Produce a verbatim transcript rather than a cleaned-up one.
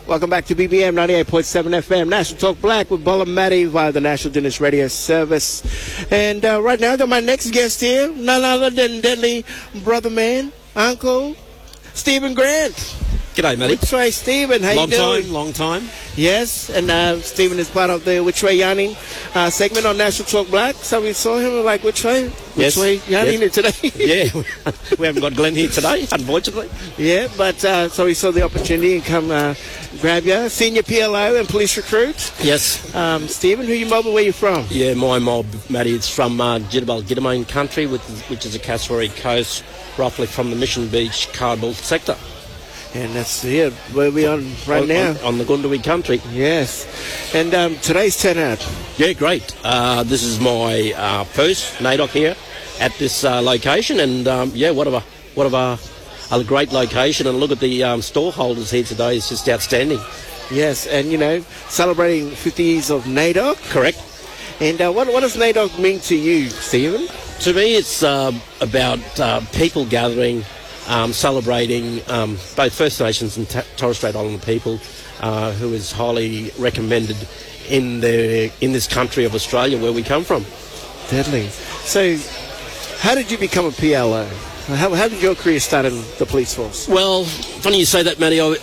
Welcome back to B B M ninety-eight point seven F M, National Talk Black with Bull and Matty via the National Dennis Radio Service. And uh, right now, I got my next guest here, none other than deadly brother man, Uncle Stephen Grant. G'day, Matty. Which way, Stephen? How long you doing? time, long time. Yes, and uh, Stephen is part of the Which Way Yanning uh, segment on National Talk Black. So we saw him, we're like, which way? Which Yes. way Yanning Yes. today? Yeah, we haven't got Glenn here today, unfortunately. Yeah, but uh, so we saw the opportunity and come uh, grab you. Senior P L O and police recruit. Yes. Um, Stephen, who you mob and where you from? Yeah, my mob, Matty, it's from uh, Jitterbal Giddamayne country, which is, which is a Cassowary coast, roughly from the Mission Beach, Cardbolt sector. And that's here, where we are right on, now. On, on the Gundawee country. Yes. And um, today's turnout. Yeah, great. Uh, this is my uh, first N A D O C here at this uh, location, and um, yeah, what a what a, a great location. And look at the um, store holders here today; it's just outstanding. Yes, and you know, celebrating fifty years of N A D O C. Correct. And uh, what, what does N A D O C mean to you, Stephen? To me, it's uh, about uh, people gathering, um, celebrating um, both First Nations and T- Torres Strait Islander people, uh, who is highly recommended in the in this country of Australia where we come from. Deadly. So, how did you become a P L O? How, how did your career start in the police force? Well, funny you say that, Matty. I,